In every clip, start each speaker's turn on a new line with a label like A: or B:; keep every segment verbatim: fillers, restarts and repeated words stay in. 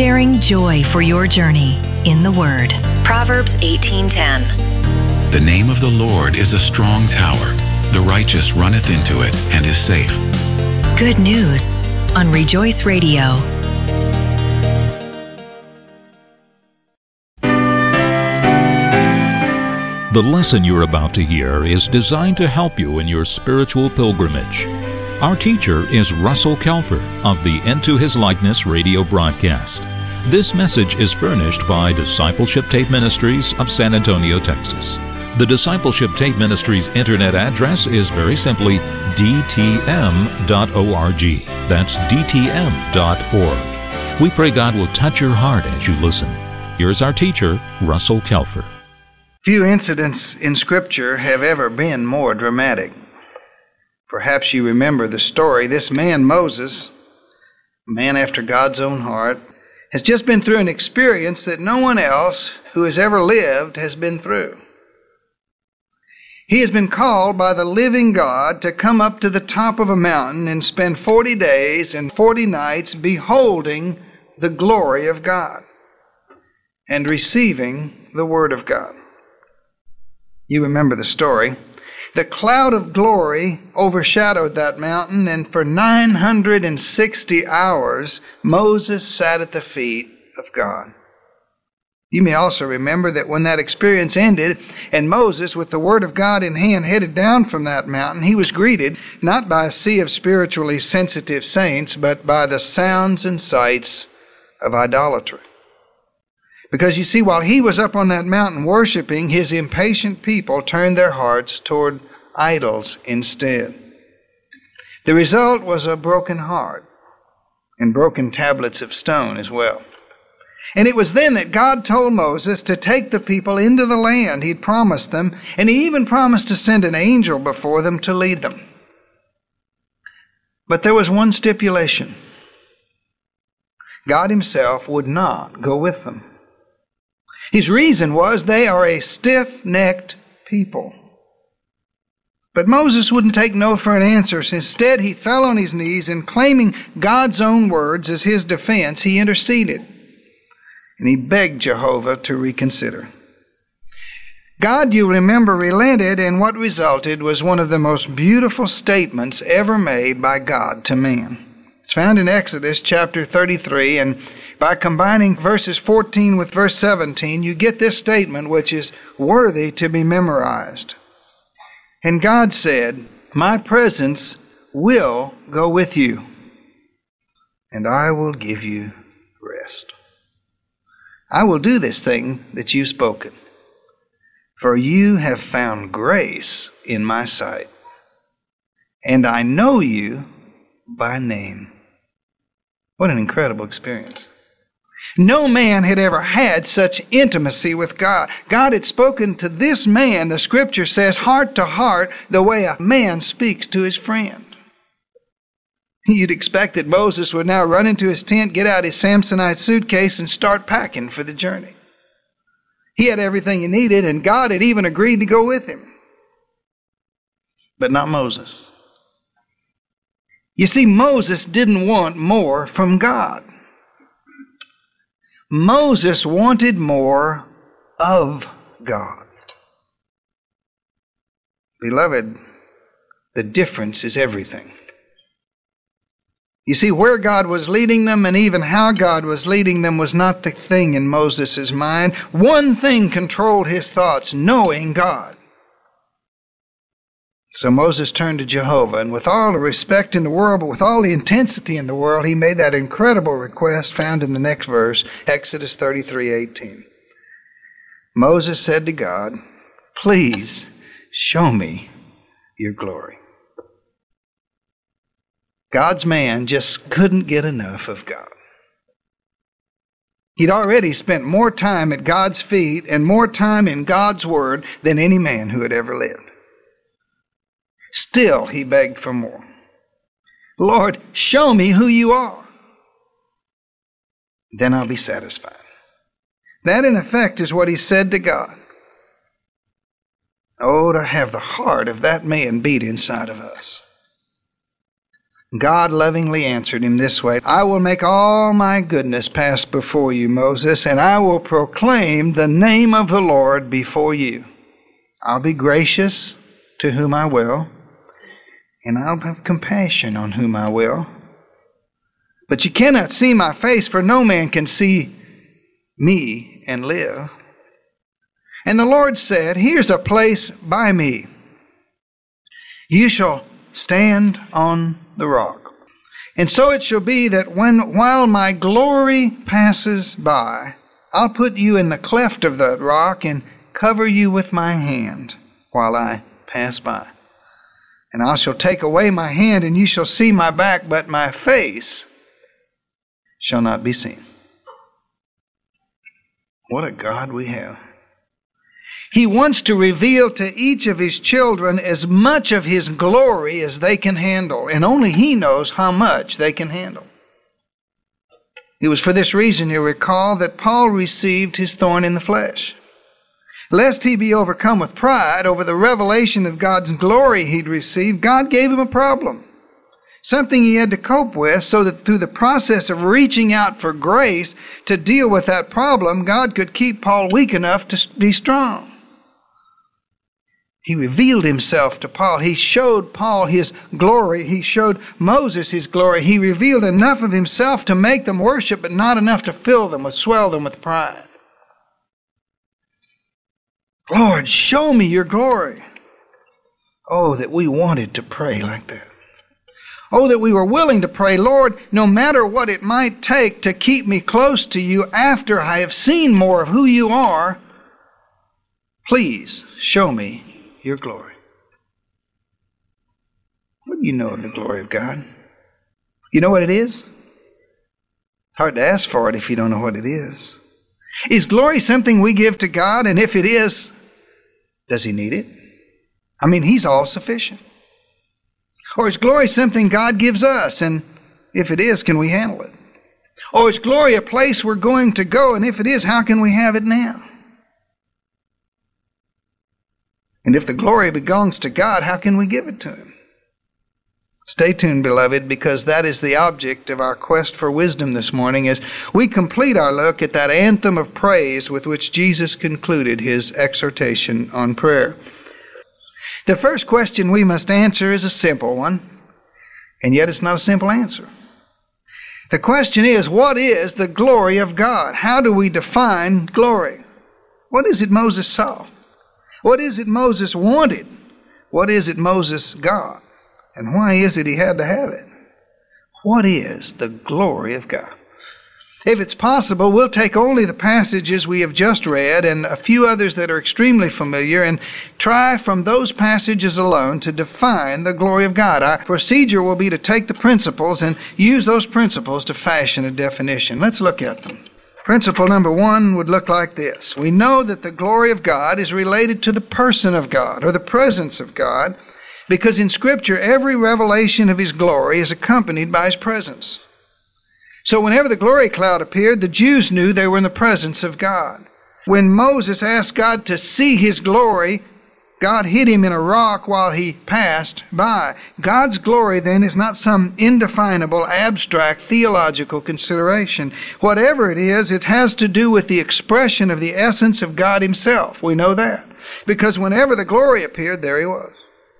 A: sharing joy for your journey in the Word. Proverbs eighteen ten.
B: The name of the Lord is a strong tower. The righteous runneth into it and is safe.
A: Good news on Rejoice Radio.
C: The lesson you're about to hear is designed to help you in your spiritual pilgrimage. Our teacher is Russell Kelfer of the Into His Likeness radio broadcast. This message is furnished by Discipleship Tape Ministries of San Antonio, Texas. The Discipleship Tape Ministries internet address is very simply d t m dot org. That's d t m dot org. We pray God will touch your heart as you listen. Here's our teacher, Russell Kelfer.
D: Few incidents in Scripture have ever been more dramatic. Perhaps you remember the story. This man, Moses, a man after God's own heart, has just been through an experience that no one else who has ever lived has been through. He has been called by the living God to come up to the top of a mountain and spend forty days and forty nights beholding the glory of God and receiving the Word of God. You remember the story. The cloud of glory overshadowed that mountain, and for nine hundred sixty hours, Moses sat at the feet of God. You may also remember that when that experience ended, and Moses, with the Word of God in hand, headed down from that mountain, he was greeted not by a sea of spiritually sensitive saints, but by the sounds and sights of idolatry. Because you see, while he was up on that mountain worshiping, his impatient people turned their hearts toward idols instead. The result was a broken heart and broken tablets of stone as well. And it was then that God told Moses to take the people into the land He'd promised them, and He even promised to send an angel before them to lead them. But there was one stipulation. God Himself would not go with them. His reason was they are a stiff-necked people. But Moses wouldn't take no for an answer. Instead, he fell on his knees and, claiming God's own words as his defense, he interceded. And he begged Jehovah to reconsider. God, you remember, relented, and what resulted was one of the most beautiful statements ever made by God to man. It's found in Exodus chapter thirty-three, and by combining verses fourteen with verse seventeen, you get this statement which is worthy to be memorized. And God said, "My presence will go with you, and I will give you rest. I will do this thing that you've spoken, for you have found grace in my sight, and I know you by name." What an incredible experience. No man had ever had such intimacy with God. God had spoken to this man, the Scripture says, heart to heart, the way a man speaks to his friend. You'd expect that Moses would now run into his tent, get out his Samsonite suitcase, and start packing for the journey. He had everything he needed, and God had even agreed to go with him. But not Moses. You see, Moses didn't want more from God. Moses wanted more of God. Beloved, the difference is everything. You see, where God was leading them and even how God was leading them was not the thing in Moses' mind. One thing controlled his thoughts, knowing God. So Moses turned to Jehovah, and with all the respect in the world, but with all the intensity in the world, he made that incredible request found in the next verse, Exodus thirty-three eighteen. Moses said to God, "Please show me your glory." God's man just couldn't get enough of God. He'd already spent more time at God's feet and more time in God's Word than any man who had ever lived. Still, he begged for more. "Lord, show me who you are. Then I'll be satisfied." That, in effect, is what he said to God. Oh, to have the heart of that man beat inside of us. God lovingly answered him this way, I will make all my goodness pass before you, Moses, and I will proclaim the name of the Lord before you. I'll be gracious to whom I will, and I'll have compassion on whom I will. But you cannot see my face, for no man can see me and live. And the Lord said, here's a place by me. You shall stand on the rock. And so it shall be that when while my glory passes by, I'll put you in the cleft of that rock and cover you with my hand while I pass by. And I shall take away my hand, and you shall see my back, but my face shall not be seen. What a God we have. He wants to reveal to each of his children as much of his glory as they can handle, and only he knows how much they can handle. It was for this reason, you recall, that Paul received his thorn in the flesh. Lest he be overcome with pride over the revelation of God's glory he'd received, God gave him a problem. Something he had to cope with, so that through the process of reaching out for grace to deal with that problem, God could keep Paul weak enough to be strong. He revealed himself to Paul. He showed Paul his glory. He showed Moses his glory. He revealed enough of himself to make them worship, but not enough to fill them, or swell them with pride. Lord, show me your glory. Oh, that we wanted to pray like that. Oh, that we were willing to pray, Lord, no matter what it might take to keep me close to you after I have seen more of who you are, please show me your glory. What do you know of the glory of God? You know what it is? Hard to ask for it if you don't know what it is. Is glory something we give to God? And if it is, does he need it? I mean, he's all sufficient. Or is glory something God gives us? And if it is, can we handle it? Or is glory a place we're going to go? And if it is, how can we have it now? And if the glory belongs to God, how can we give it to him? Stay tuned, beloved, because that is the object of our quest for wisdom this morning as we complete our look at that anthem of praise with which Jesus concluded his exhortation on prayer. The first question we must answer is a simple one, and yet it's not a simple answer. The question is, what is the glory of God? How do we define glory? What is it Moses saw? What is it Moses wanted? What is it Moses got? And why is it he had to have it? What is the glory of God? If it's possible, we'll take only the passages we have just read and a few others that are extremely familiar and try from those passages alone to define the glory of God. Our procedure will be to take the principles and use those principles to fashion a definition. Let's look at them. Principle number one would look like this. We know that the glory of God is related to the person of God or the presence of God because in Scripture every revelation of his glory is accompanied by his presence. So whenever the glory cloud appeared, the Jews knew they were in the presence of God. When Moses asked God to see his glory, God hid him in a rock while he passed by. God's glory then is not some indefinable, abstract, theological consideration. Whatever it is, it has to do with the expression of the essence of God himself. We know that. Because whenever the glory appeared, there he was.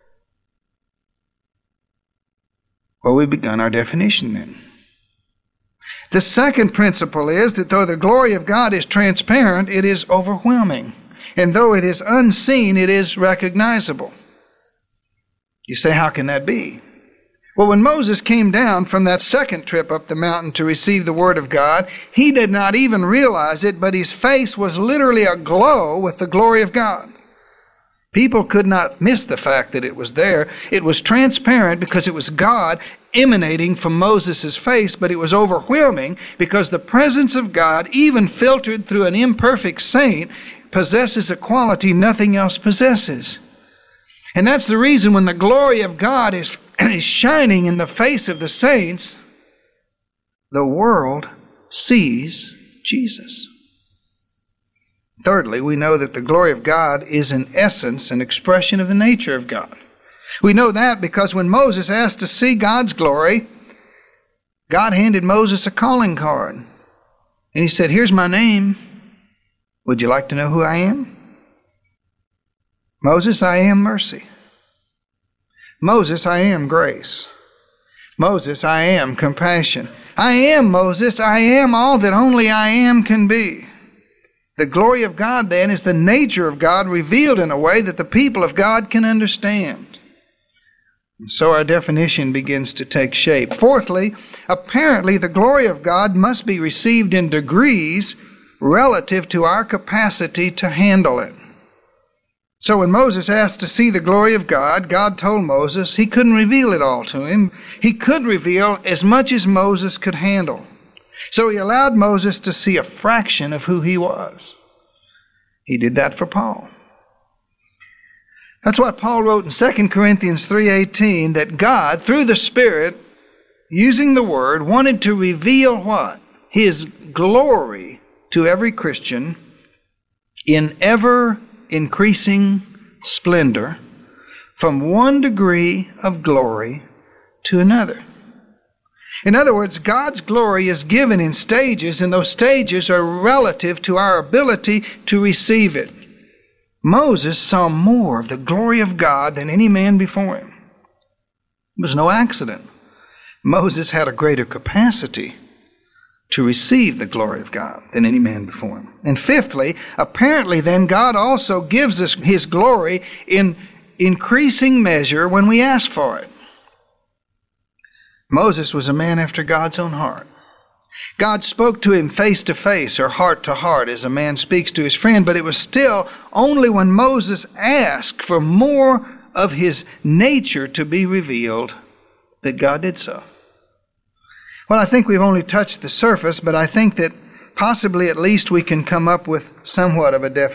D: Well, we've begun our definition then. The second principle is that though the glory of God is transparent, it is overwhelming. And though it is unseen, it is recognizable. You say, how can that be? Well, when Moses came down from that second trip up the mountain to receive the Word of God, he did not even realize it, but his face was literally aglow with the glory of God. People could not miss the fact that it was there. It was transparent because it was God emanating from Moses' face, but it was overwhelming because the presence of God, even filtered through an imperfect saint, possesses a quality nothing else possesses. And that's the reason when the glory of God is, is shining in the face of the saints, the world sees Jesus. Thirdly, we know that the glory of God is in essence an expression of the nature of God. We know that because when Moses asked to see God's glory, God handed Moses a calling card. And he said, here's my name. Would you like to know who I am? Moses, I am mercy. Moses, I am grace. Moses, I am compassion. I am Moses, I am all that only I am can be. The glory of God, then, is the nature of God revealed in a way that the people of God can understand. And so our definition begins to take shape. Fourthly, apparently the glory of God must be received in degrees relative to our capacity to handle it. So when Moses asked to see the glory of God, God told Moses he couldn't reveal it all to him. He could reveal as much as Moses could handle. So he allowed Moses to see a fraction of who he was. He did that for Paul. That's why Paul wrote in Second Corinthians three eighteen that God, through the Spirit, using the Word, wanted to reveal what? His glory to every Christian in ever increasing splendor from one degree of glory to another. In other words, God's glory is given in stages, and those stages are relative to our ability to receive it. Moses saw more of the glory of God than any man before him. It was no accident. Moses had a greater capacity to receive the glory of God than any man before him. And fifthly, apparently then God also gives us His glory in increasing measure when we ask for it. Moses was a man after God's own heart. God spoke to him face to face or heart to heart as a man speaks to his friend, but it was still only when Moses asked for more of his nature to be revealed that God did so. Well, I think we've only touched the surface, but I think that possibly at least we can come up with somewhat of a definition.